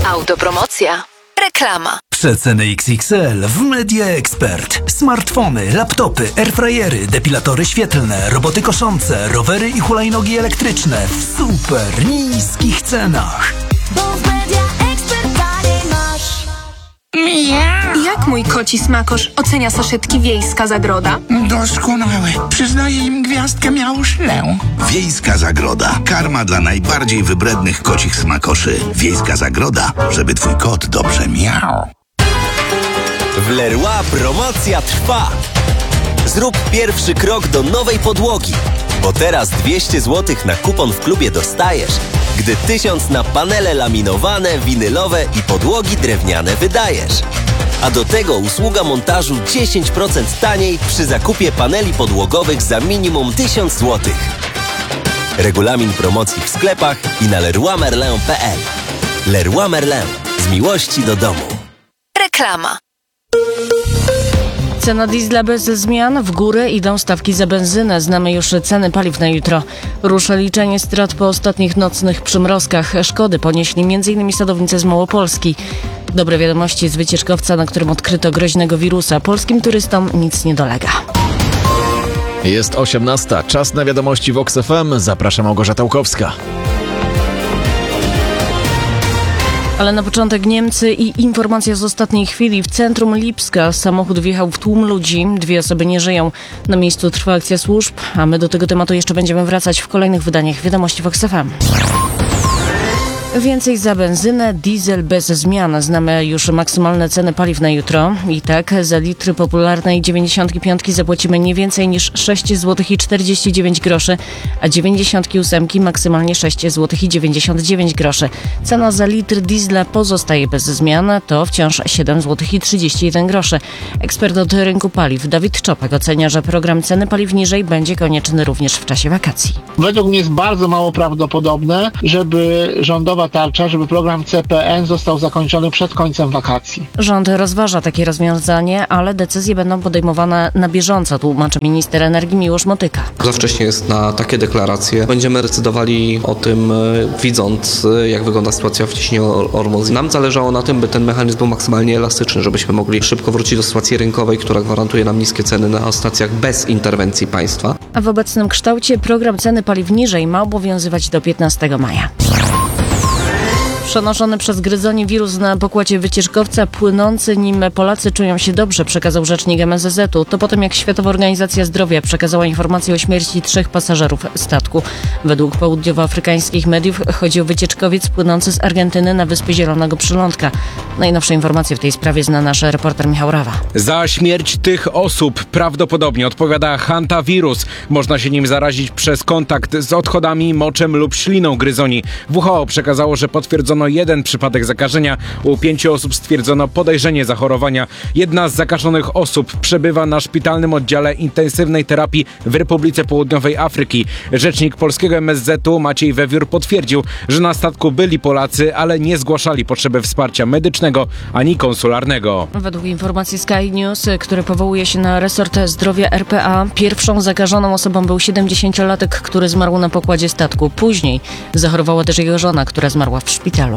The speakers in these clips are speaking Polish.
Autopromocja. Reklama. Przeceny XXL w Media Expert. Smartfony, laptopy, airfryery, depilatory świetlne, roboty koszące, rowery i hulajnogi elektryczne w super niskich cenach. Bo w Media Expert taniej masz. Jak mój koci smakosz ocenia saszetki Wiejska Zagroda? Doskonałe. Przyznaję im gwiazdkę miałszlę. Wiejska Zagroda. Karma dla najbardziej wybrednych kocich smakoszy. Wiejska Zagroda, żeby twój kot dobrze miał. W Leroy promocja trwa. Zrób pierwszy krok do nowej podłogi, bo teraz 200 zł na kupon w klubie dostajesz, gdy 1000 na panele laminowane, winylowe i podłogi drewniane wydajesz. A do tego usługa montażu 10% taniej przy zakupie paneli podłogowych za minimum 1000 zł. Regulamin promocji w sklepach i na leroymerlin.pl. Leroy Merlin. Z miłości do domu. Reklama. Cena diesla bez zmian, w górę idą stawki za benzynę. Znamy już ceny paliw na jutro. Rusza liczenie strat po ostatnich nocnych przymrozkach. Szkody ponieśli m.in. sadownicy z Małopolski. Dobre wiadomości z wycieczkowca, na którym odkryto groźnego wirusa. Polskim turystom nic nie dolega. Jest 18. Czas na wiadomości Vox FM. Zaprasza Małgorzata Łukowska. Ale na początek Niemcy i informacja z ostatniej chwili. W centrum Lipska samochód wjechał w tłum ludzi. 2 osoby nie żyją. Na miejscu trwa akcja służb, a my do tego tematu jeszcze będziemy wracać w kolejnych wydaniach wiadomości Vox FM. Więcej za benzynę, diesel bez zmian. Znamy już maksymalne ceny paliw na jutro. I tak za litr popularnej 95 zapłacimy nie więcej niż 6 zł i 49 groszy, a 98 maksymalnie 6 zł i 99 groszy. Cena za litr diesla pozostaje bez zmian, to wciąż 7 zł i 31 groszy. Ekspert od rynku paliw Dawid Czopek ocenia, że program ceny paliw niżej będzie konieczny również w czasie wakacji. Według mnie jest bardzo mało prawdopodobne, żeby rządowa tarcza, żeby program CPN został zakończony przed końcem wakacji. Rząd rozważa takie rozwiązanie, ale decyzje będą podejmowane na bieżąco, tłumaczy minister energii Miłosz Motyka. Za wcześnie jest na takie deklaracje. Będziemy decydowali o tym, widząc, jak wygląda sytuacja w ciśnieniu Ormus. Nam zależało na tym, by ten mechanizm był maksymalnie elastyczny, żebyśmy mogli szybko wrócić do sytuacji rynkowej, która gwarantuje nam niskie ceny na stacjach bez interwencji państwa. A w obecnym kształcie program ceny paliw niżej ma obowiązywać do 15 maja. Przenoszony przez gryzonie wirus na pokładzie wycieczkowca płynący nim Polacy czują się dobrze, przekazał rzecznik MSZ-u. To po tym, jak Światowa Organizacja Zdrowia przekazała informację o śmierci 3 pasażerów statku. Według południowoafrykańskich mediów chodzi o wycieczkowiec płynący z Argentyny na Wyspy Zielonego Przylądka. Najnowsze informacje w tej sprawie zna nasz reporter Michał Rawa. Za śmierć tych osób prawdopodobnie odpowiada hantawirus. Można się nim zarazić przez kontakt z odchodami, moczem lub śliną gryzoni. WHO przekazało, że potwierdzono 1 przypadek zakażenia. U 5 osób stwierdzono podejrzenie zachorowania. Jedna z zakażonych osób przebywa na szpitalnym oddziale intensywnej terapii w Republice Południowej Afryki. Rzecznik polskiego MSZ-u Maciej Wewiór potwierdził, że na statku byli Polacy, ale nie zgłaszali potrzeby wsparcia medycznego ani konsularnego. Według informacji Sky News, który powołuje się na resort zdrowia RPA, pierwszą zakażoną osobą był 70-latek, który zmarł na pokładzie statku. Później zachorowała też jego żona, która zmarła w szpitalu.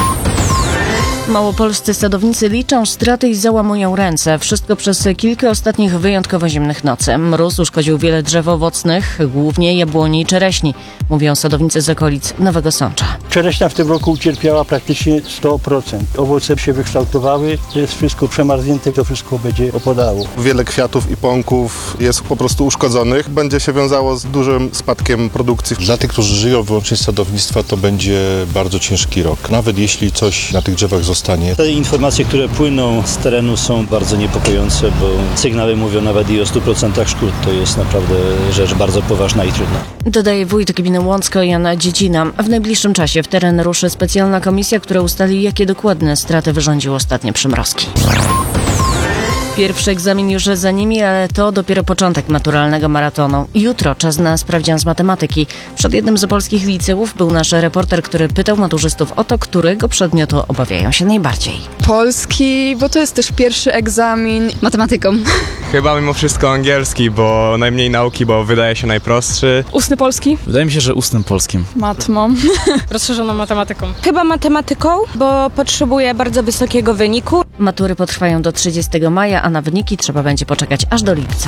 Małopolscy sadownicy liczą straty i załamują ręce. Wszystko przez kilka ostatnich wyjątkowo zimnych nocy. Mróz uszkodził wiele drzew owocnych, głównie jabłoni i czereśni, mówią sadownicy z okolic Nowego Sącza. Czereśnia w tym roku ucierpiała praktycznie 100%. Owoce się wykształtowały, jest wszystko przemarznięte, to wszystko będzie opadało. Wiele kwiatów i pąków jest po prostu uszkodzonych. Będzie się wiązało z dużym spadkiem produkcji. Dla tych, którzy żyją wyłącznie z sadownictwa, to będzie bardzo ciężki rok. Nawet jeśli coś na tych drzewach zostanie. Te informacje, które płyną z terenu, są bardzo niepokojące, bo sygnały mówią nawet i o 100% szkód. To jest naprawdę rzecz bardzo poważna i trudna. Dodaje wójt gminy Łącko Jan Dziedzina. W najbliższym czasie w teren ruszy specjalna komisja, która ustali, jakie dokładne straty wyrządziły ostatnie przymrozki. Pierwszy egzamin już za nimi, ale to dopiero początek maturalnego maratonu. Jutro czas na sprawdzian z matematyki. Przed jednym z opolskich liceów był nasz reporter, który pytał maturzystów o to, którego przedmiotu obawiają się najbardziej. Polski, bo to jest też pierwszy egzamin. Matematyką. Chyba mimo wszystko angielski, bo najmniej nauki, bo wydaje się najprostszy. Ustny polski. Wydaje mi się, że ustnym polskim. Matmą. Rozszerzoną matematyką. Chyba matematyką, bo potrzebuję bardzo wysokiego wyniku. Matury potrwają do 30 maja, a na wyniki trzeba będzie poczekać aż do lipca.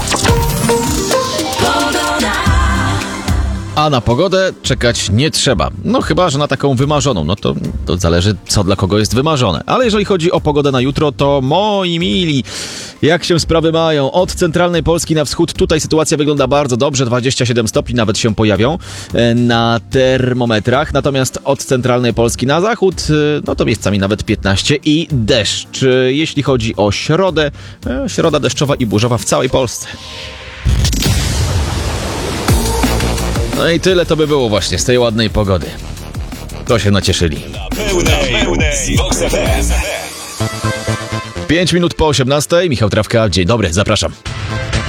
A na pogodę czekać nie trzeba. No chyba, że na taką wymarzoną. No to zależy, co dla kogo jest wymarzone. Ale jeżeli chodzi o pogodę na jutro, to moi mili, jak się sprawy mają? Od centralnej Polski na wschód tutaj sytuacja wygląda bardzo dobrze. 27 stopni nawet się pojawią na termometrach. Natomiast od centralnej Polski na zachód, no to miejscami nawet 15 i deszcz. Jeśli chodzi o środę, środa deszczowa i burzowa w całej Polsce. No i tyle to by było właśnie z tej ładnej pogody. To się nacieszyli. 5 minut po 18. Michał Trawka, dzień dobry, zapraszam.